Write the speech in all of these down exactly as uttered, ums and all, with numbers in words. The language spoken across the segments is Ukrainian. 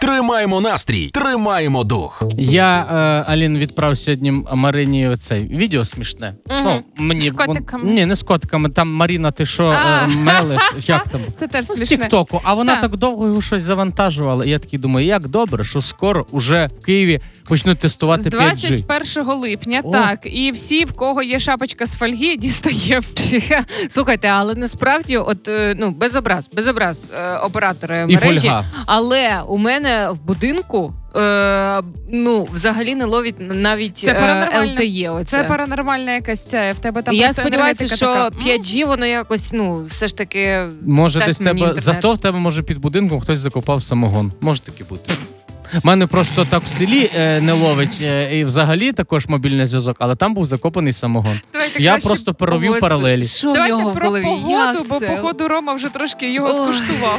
Тримаємо настрій, тримаємо дух. Я, е, Алін, відправив сьогодні Марині оце відео смішне. Угу. Ну, мені, з котиками. Вон, ні, не з котиками. Там, Маріна, ти що е, мелиш? Як там? Це теж Ну, з смішне. Тік-Току. А вона Так. так довго його щось завантажувала. І я такий думаю, як добре, що скоро уже в Києві почнуть тестувати З п'ять джі. двадцять першого липня, О. так. І всі, в кого є шапочка з фольги, дістає. Слухайте, але насправді, от е, ну без образ, без образ е, оператори І мережі, фольга. але у мене в будинку е, ну взагалі не ловить навіть Це е, паранормально. ел те є. Оце. Це паранормальна якась ця, в тебе там Я просто сподіваюся, енергетика що така. п'ять джі воно якось, ну, все ж таки Може, дасть десь мені тебе, інтернет. зато в тебе, може, під будинком хтось закопав самогон. Може таки бути. У мене просто так в селі е, не ловить, е, і взагалі також мобільний зв'язок, але там був закопаний самогон. Давайте Я краще- просто провів Господи, паралелі. Що в Давайте нього в про голові? погоду, Як бо це? походу Рома вже трошки його Ой. скуштував.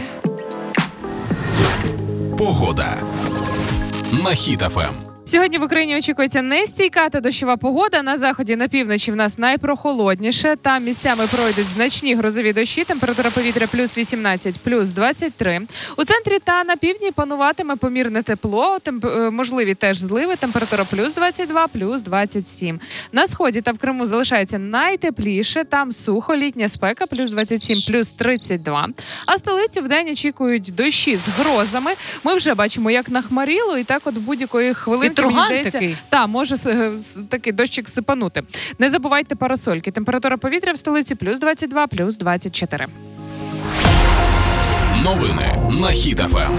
Погода на Хіт еф ем. Сьогодні в Україні очікується нестійка та дощова погода. На заході, на півночі в нас найпрохолодніше. Там місцями пройдуть значні грозові дощі. Температура повітря плюс вісімнадцять, плюс двадцять три. У центрі та на півдні пануватиме помірне тепло. Темп... е, Можливі теж зливи. Температура плюс двадцять два, плюс двадцять сім. На сході та в Криму залишається найтепліше. Там сухо, літня спека, плюс двадцять сім, плюс тридцять два. А столиці вдень очікують дощі з грозами. Ми вже бачимо, як нахмаріло, і так от будь-якої хвилинки, мені Вітруган здається, такий. та, може с- с- такий дощик сипанути. Не забувайте парасольки. Температура повітря в столиці плюс двадцять два, плюс двадцять чотири. Новини на Хіт еф ем.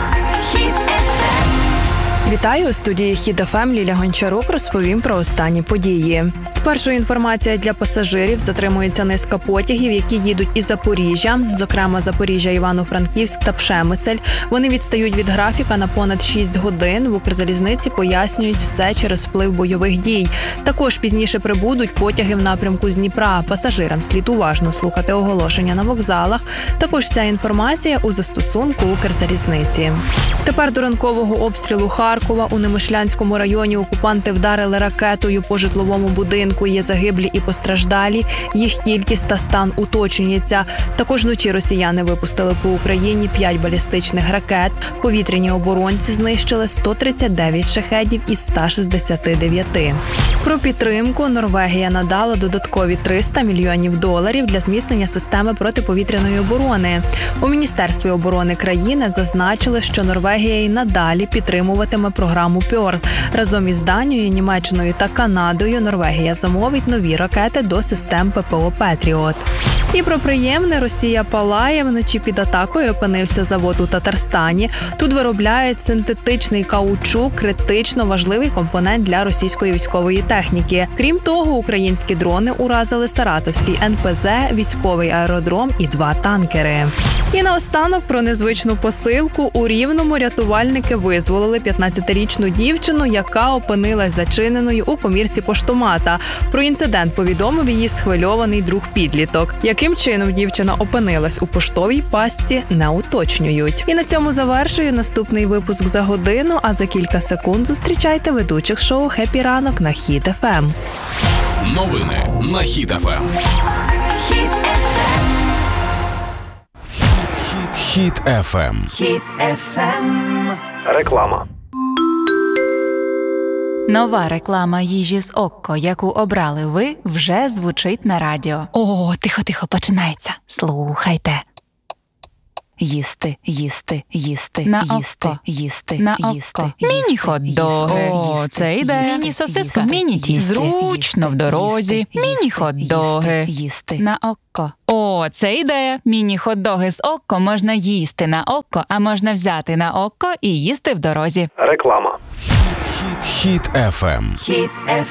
Вітаю, у студії Хіт еф ем Ліля Гончарук розповім про останні події. Спершу інформація для пасажирів. Затримується низка потягів, які їдуть із Запоріжжя, зокрема Запоріжжя, Івано-Франківськ та Пшемисель. Вони відстають від графіка на понад шість годин. В Укрзалізниці пояснюють все через вплив бойових дій. Також пізніше прибудуть потяги в напрямку з Дніпра. Пасажирам слід уважно слухати оголошення на вокзалах. Також вся інформація у застосунку Укрзалізниці. Тепер до ранкового обстрілу Харкова у Немишлянському районі окупанти вдарили ракетою по житловому будинку. Є загиблі і постраждалі. Їх кількість та стан уточнюється. Також вночі росіяни випустили по Україні п'ять балістичних ракет. Повітряні оборонці знищили сто тридцять дев'ять шахедів із ста шістдесят дев'ять. Про підтримку Норвегія надала додаткові триста мільйонів доларів для зміцнення системи протиповітряної оборони. У Міністерстві оборони країни зазначили, що Норвегія й надалі підтримуватиме програму Пьорл. Разом із Данією, Німеччиною та Канадою Норвегія замовить нові ракети до систем пе пе о «Петріот». І про приємне: Росія палає. Вночі під атакою опинився завод у Татарстані. Тут виробляють синтетичний каучук, критично важливий компонент для російської військової техніки. Крім того, українські дрони уразили Саратовський ен пе зе, військовий аеродром і два танкери. І наостанок про незвичну посилку. У Рівному рятувальники визволили п'ятнадцятирічну дівчину, яка опинилась зачиненою у комірці поштомата. Про інцидент повідомив її схвильований друг-підліток. Яким чином дівчина опинилась у поштовій пастці, не уточнюють. І на цьому завершую наступний випуск за годину, а за кілька секунд зустрічайте ведучих шоу «Хеппі ранок» на Хіт еф ем. Новини на Хіт еф ем. Хіт еф ем. Реклама. Нова реклама їжі з Окко, яку обрали ви, вже звучить на радіо. О, тихо-тихо, починається. Слухайте. Їсти, їсти, їсти, На їсти, Окко. їсти, На їсти, Окко. їсти, Міні-хот-доги. їсти, О, їсти, це ідея. їсти, Міні-сосиска. їсти, Міні-тісті. їсти, Зручно в їсти, дорозі. їсти, Міні-хот-доги. їсти, їсти. На Окко. О, це ідея. Міні-хот-доги з Окко можна їсти на Окко, а можна взяти на Окко і їсти в дорозі. Реклама. Хіт еф ем.